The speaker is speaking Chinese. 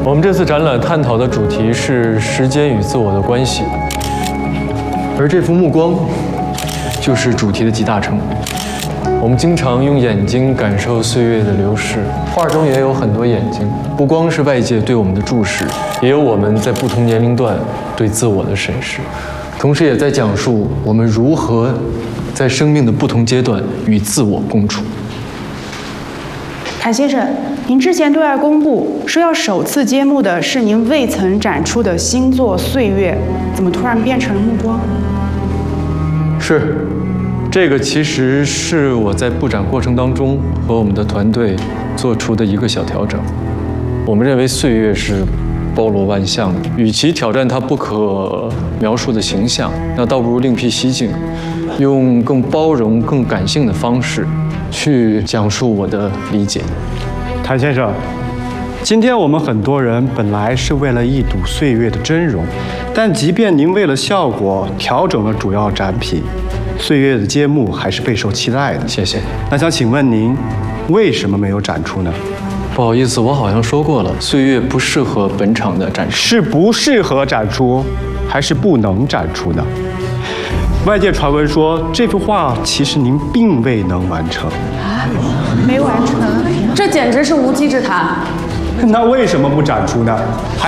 我们这次展览探讨的主题是时间与自我的关系，而这幅目光就是主题的集大成。我们经常用眼睛感受岁月的流逝，画中也有很多眼睛，不光是外界对我们的注视，也有我们在不同年龄段对自我的审视，同时也在讲述我们如何在生命的不同阶段与自我共处。 谭先生，您之前对外公布说要首次揭幕的是您未曾展出的新作《岁月》，怎么突然变成了目光？ 是，这个其实是我在布展过程当中和我们的团队做出的一个小调整。我们认为岁月是包罗万象的，与其挑战它不可描述的形象，那倒不如另辟蹊径，用更包容、更感性的方式去讲述我的理解。 谭先生，今天我们很多人本来是为了一睹岁月的真容，但即便您为了效果调整了主要展品，岁月的揭幕还是备受期待的。 谢谢。 那想请问您，为什么没有展出呢？ 不好意思，我好像说过了，岁月不适合本场的展示。 是不适合展出，还是不能展出呢？外界传闻说这幅画其实您并未能完成。 没完成， 这简直是无稽之谈。 那为什么不展出呢？